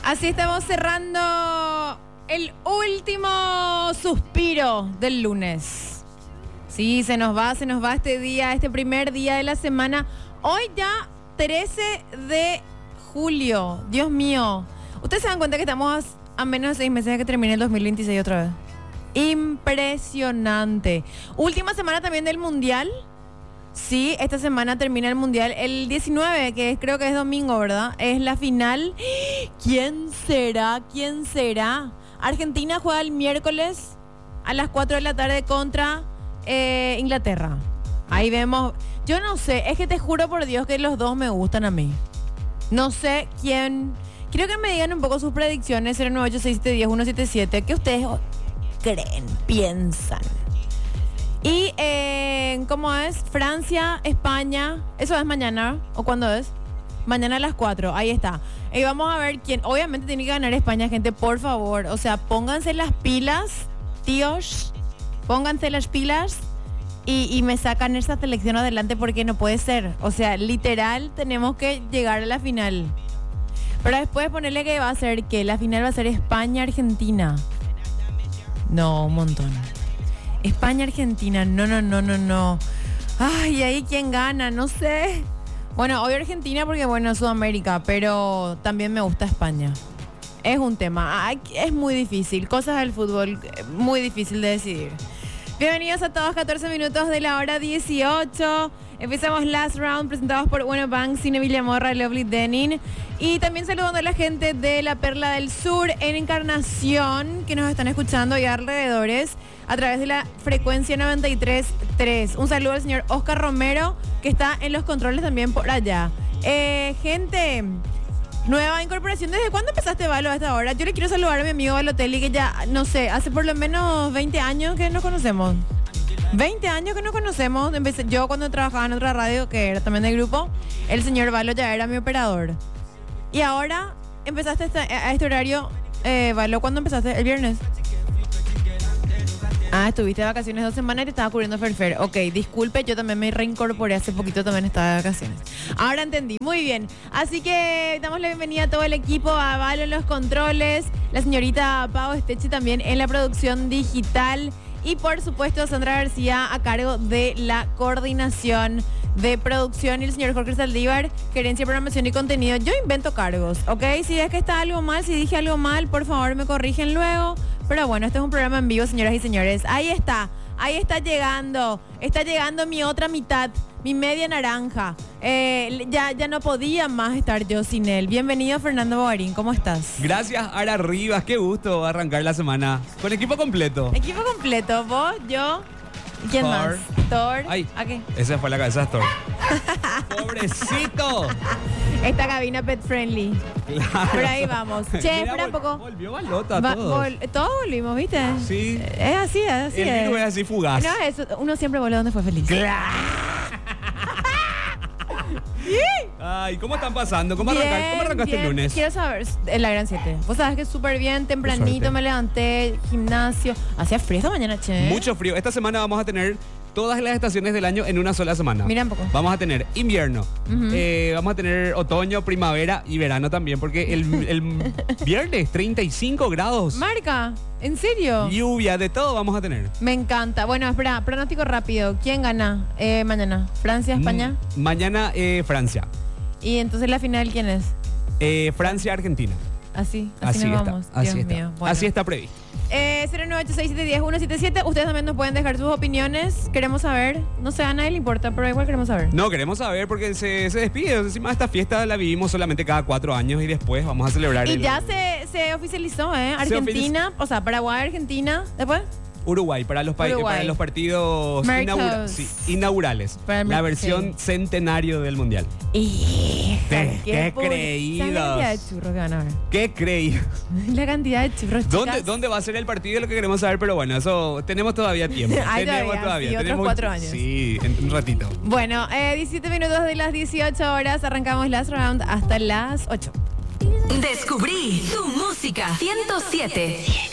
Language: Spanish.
Así estamos cerrando el último suspiro del lunes. Sí, se nos va este día, este primer día de la semana. Hoy ya 13 de julio. Dios mío. ¿Ustedes se dan cuenta que estamos a menos de 6 meses de que termine el 2026 otra vez? Impresionante. Última semana también del Mundial. Sí, esta semana termina el Mundial. El 19, creo que es domingo, ¿verdad? Es la final. ¿Quién será? ¿Quién será? Argentina juega el miércoles a las 4 de la tarde contra Inglaterra. Ahí vemos. Yo no sé, es que te juro por Dios que los dos me gustan a mí. No sé quién. Quiero que me digan un poco sus predicciones. 0986710 177. ¿Qué ustedes creen? Piensan. Y, ¿cómo es? Francia, España. ¿Eso es mañana? ¿O cuándo es? Mañana a las 4. Ahí está. Y vamos a ver quién. Obviamente tiene que ganar España, gente, por favor. O sea, pónganse las pilas, tíos. Pónganse las pilas y me sacan esta selección adelante porque no puede ser. O sea, literal, tenemos que llegar a la final. Pero después ponerle que va a ser que la final va a ser España-Argentina. No, un montón. España-Argentina, no. Ay, ahí quién gana, no sé. Bueno, obvio Argentina porque, bueno, Sudamérica, pero también me gusta España. Es un tema, es muy difícil. Cosas del fútbol, muy difícil de decidir. Bienvenidos a todos, 14 minutos de la hora 18. Empezamos Last Round, presentados por Bueno Bank, Cine Villamorra, Lovely Denim. Y también saludando a la gente de la Perla del Sur en Encarnación, que nos están escuchando y alrededores a través de la frecuencia 93.3. Un saludo al señor Oscar Romero, que está en los controles también por allá. Gente, nueva incorporación. ¿Desde cuándo empezaste, Valo, a esta hora? Yo le quiero saludar a mi amigo Balotelli, que ya, no sé, hace por lo menos 20 años que nos conocemos. 20 años que nos conocemos. Empecé yo cuando trabajaba en otra radio, que era también del grupo. El señor Valo ya era mi operador. Y ahora empezaste a este horario. Valo, ¿cuándo empezaste? ¿El viernes? Ah, estuviste de vacaciones 2 semanas y te estaba cubriendo Ferfer. Ok, disculpe, yo también me reincorporé hace poquito, también estaba de vacaciones. Ahora entendí, muy bien. Así que damos la bienvenida a todo el equipo, a Valo en los controles, la señorita Pau Estechi también en la producción digital y por supuesto Sandra García a cargo de la coordinación de producción y el señor Jorge Saldívar, gerencia, programación y contenido. Yo invento cargos, ¿ok? Si es que está algo mal, si dije algo mal, por favor me corrigen luego. Pero bueno, este es un programa en vivo, señoras y señores. Ahí está llegando mi otra mitad, mi media naranja. Ya no podía más estar yo sin él. Bienvenido, Fernando Bogarín, ¿cómo estás? Gracias, Ara Rivas, qué gusto arrancar la semana con equipo completo. Equipo completo, vos, yo, ¿quién Thor. más? Thor. Ay, ¿A qué? esa fue la cabeza de Thor. ¡Pobrecito! Esta cabina pet friendly. Claro. Por ahí vamos. Che, Mira, espera un poco. Volvió Balota todos. Todos volvimos, ¿viste? Sí. Es así. El virus es así fugaz. No, uno siempre volvió donde fue feliz. Ay, ¿cómo están pasando? ¿Cómo arrancaste bien. el lunes? Quiero saber, en la Gran 7. Vos sabés que súper bien, tempranito me levanté, gimnasio. Hacía frío esta mañana, che. Mucho frío. Esta semana vamos a tener todas las estaciones del año en una sola semana. Mira un poco. Vamos a tener invierno, vamos a tener otoño, primavera y verano también, porque el viernes 35 grados. Marca, ¿en serio? Lluvia, de todo vamos a tener. Me encanta. Bueno, espera, pronóstico rápido. ¿Quién gana mañana? ¿Francia, España? Mañana Francia. ¿Y entonces la final quién es? Francia, Argentina. Así Así nos está, vamos. así Dios está. mío. Bueno. Así está previsto. 0986710 Ustedes también nos pueden dejar sus opiniones. Queremos saber. No sé, a nadie le importa, pero igual queremos saber. No, queremos saber porque se despide. Encima esta fiesta la vivimos solamente cada 4 años y después vamos a celebrar. Y ya se oficializó, Argentina, o sea, Paraguay, Argentina. ¿Después? Uruguay, para los partidos inaugurales. La versión centenario del Mundial. Qué creídos. La cantidad de churros que van a ver. Qué creídos. La cantidad de churros, chicas. ¿Dónde va a ser el partido? Es lo que queremos saber, pero bueno, eso tenemos todavía tiempo. Tenemos todavía. Sí, otros 4 años. Sí, en un ratito. Bueno, 17 minutos de las 18 horas. Arrancamos Last Round hasta las 8. Descubrí tu música 107.